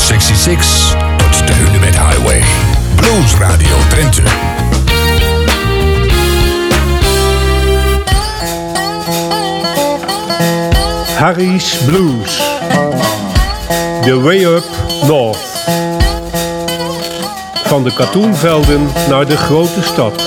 66 tot de Hunebed Highway. Blues Radio Drenthe. Harry's Blues. The Way Up North. Van de katoenvelden naar de grote stad.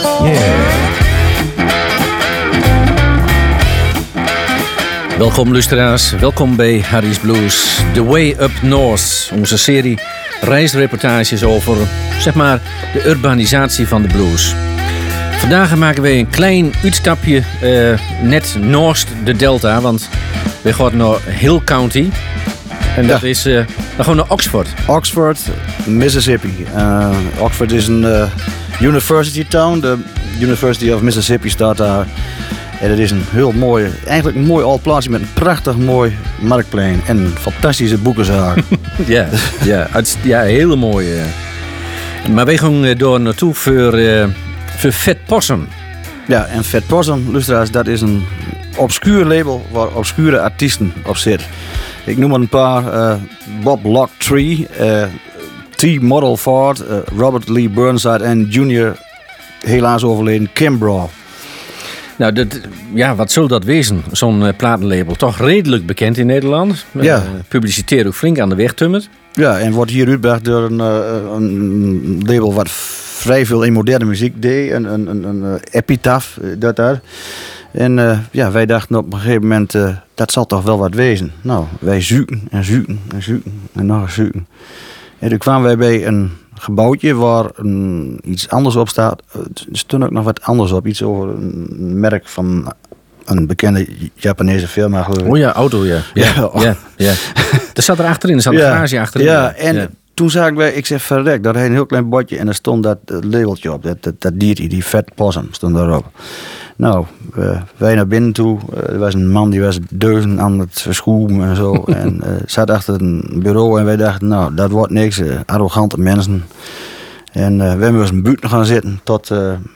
Welkom luisteraars, welkom bij Harry's Blues. The Way Up North, onze serie reisreportages over, zeg maar, de urbanisatie van de blues. Vandaag maken wij een klein uitstapje net naast de Delta, want we gaan naar Hill County. En dat is dan gewoon naar Oxford. Oxford, Mississippi. Oxford is een university town. De University of Mississippi staat daar. En het is een heel mooi, eigenlijk een mooi oud plaatsje met een prachtig mooi marktplein en een fantastische boekenzaak. ja, hele mooie. Maar wij gaan door naartoe voor Fat Possum. Ja, en Fat Possum, luisteraars, dat is een obscuur label waar obscure artiesten op zitten. Ik noem er een paar. Bob Locktree, T. Model Ford, Robert Lee Burnside en junior, helaas overleden, Kimbrough. Nou, wat zal dat wezen, zo'n platenlabel? Toch redelijk bekend in Nederland. Ja. Publiciteert ook flink aan de weg tummert. Ja, en wordt hier uitgebracht door een label wat vrij veel in moderne muziek deed. Een Epitaph, dat daar. En wij dachten op een gegeven moment, dat zal toch wel wat wezen. Nou, wij zoeken en nog eens zoeken. En toen kwamen wij bij een gebouwtje waar iets anders op staat. Er stond ook nog wat anders op. Iets over een merk van een bekende Japanese firma, geloof ik. Oh ja, auto, ja. Er zat er achterin, er zat een garage achterin. Ja, en toen zagen wij, ik zeg verrek, daar had een heel klein bordje en er stond dat labeltje op. Dat diertje, die Fat Possum, stond daarop. Nou, wij naar binnen toe. Er was een man die was deuzen aan het verschoeven en zo. En zat achter een bureau en wij dachten, nou, dat wordt niks. Arrogante mensen. En we hebben eens een buiten gaan zitten tot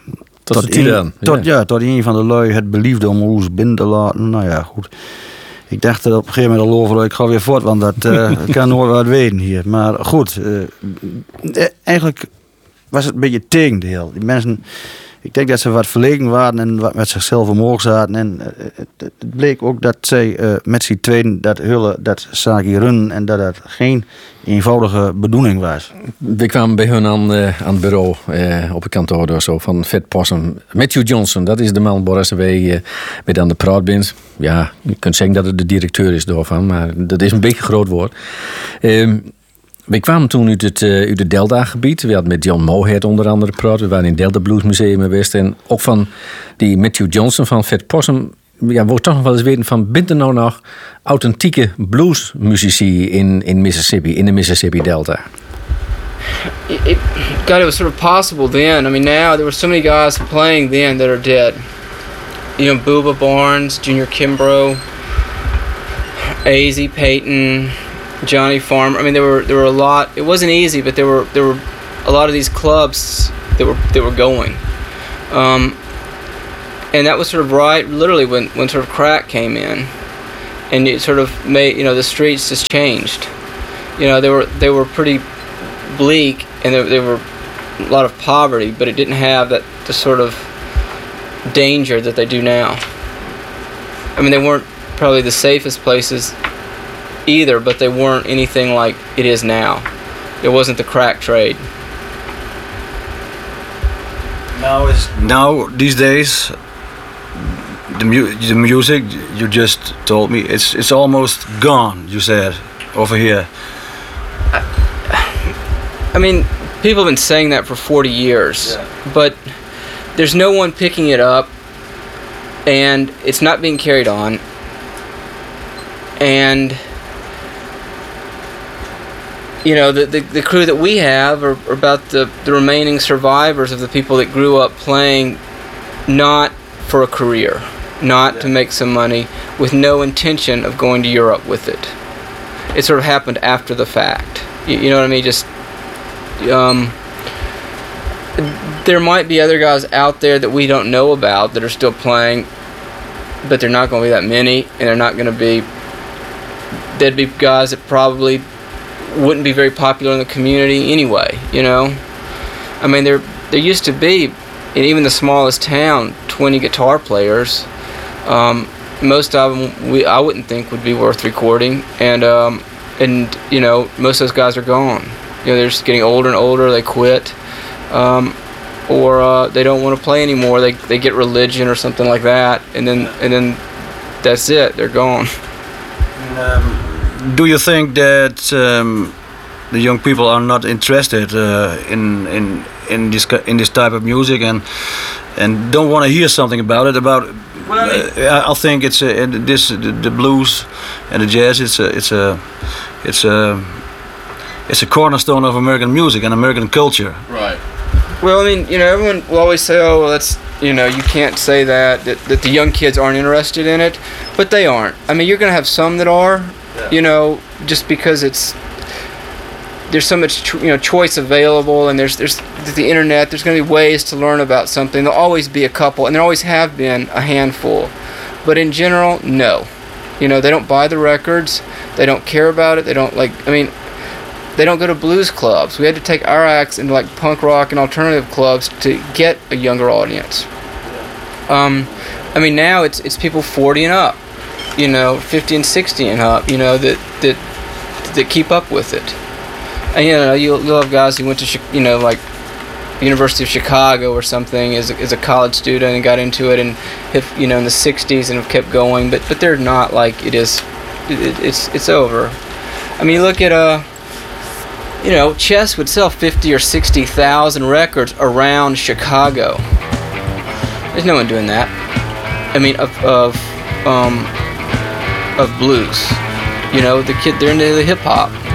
een van de lui het beliefde om ons binnen te laten. Nou ja, goed. Ik dacht er op een gegeven moment al over, ik ga weer voort, want dat kan nooit wat weten hier. Maar goed, eigenlijk was het een beetje het tegendeel. Die mensen, ik denk dat ze wat verlegen waren en wat met zichzelf omhoog zaten. En het bleek ook dat zij met z'n tweeën dat zaakje runnen en dat het geen eenvoudige bedoeling was. We kwamen bij hun aan het bureau op het kantoor of zo van Fat Possum. Matthew Johnson, dat is de man waar wij met aan de praat bent. Ja, je kunt zeggen dat het de directeur is daarvan, maar dat is een beetje groot woord. We kwamen toen uit het Delta-gebied. We hadden met John Mohead onder andere gepraat. We waren in het Delta Blues Museum geweest. En ook van die Matthew Johnson van Fat Possum. Ja, we toch nog wel eens weten van, bent er nou nog authentieke bluesmuzici in Mississippi, in de Mississippi Delta? It was sort of possible then. I mean, now there were so many guys playing then that are dead. You know, Booba Barnes, Junior Kimbrough, A.Z. Payton, Johnny Farmer. I mean, there were a lot. It wasn't easy, but there were a lot of these clubs that were going, and that was sort of right, literally when sort of crack came in, and it sort of made, you know, the streets just changed. You know, they were pretty bleak, and there were a lot of poverty, but it didn't have the sort of danger that they do now. I mean, they weren't probably the safest places either, but they weren't anything like it is now. It wasn't the crack trade. Now these days, the music you just told me, it's almost gone. You said over here. I mean, people have been saying that for 40 years, but there's no one picking it up, and it's not being carried on, and you know, the crew that we have are about the remaining survivors of the people that grew up playing not for a career, not to make some money, with no intention of going to Europe with it. It sort of happened after the fact. You know what I mean? Just there might be other guys out there that we don't know about that are still playing, but they're not going to be that many, and they're not going to be. There'd be guys that probably wouldn't be very popular in the community anyway. You know, I mean, there used to be, in even the smallest town, 20 guitar players. Most of them I wouldn't think would be worth recording, and you know, most of those guys are gone. You know, they're just getting older and older. They quit, or they don't want to play anymore. They get religion or something like that, and then that's it. They're gone. Do you think that the young people are not interested in this type of music and don't want to hear something about it? I think it's the blues and the jazz. It's a cornerstone of American music and American culture. Right. Well, I mean, you know, everyone will always say, "Oh, well, that's, you know, you can't say that the young kids aren't interested in it," but they aren't. I mean, you're gonna have some that are, you know, just because there's so much choice available, and there's the internet. There's going to be ways to learn about something. There'll always be a couple, and there always have been a handful. But in general, no. You know, they don't buy the records. They don't care about it. They don't they don't go to blues clubs. We had to take our acts into like punk rock and alternative clubs to get a younger audience. I mean, now it's people 40 and up, you know, 50 and 60 and up, you know, that keep up with it. And, you know, you'll have guys who went to, you know, like University of Chicago or something as a college student and got into it and you know, in the 60s and have kept going, but they're not like it's over. I mean, you look at you know, Chess would sell 50 or 60,000 records around Chicago. There's no one doing that. I mean, of blues. You know, they're into the hip hop.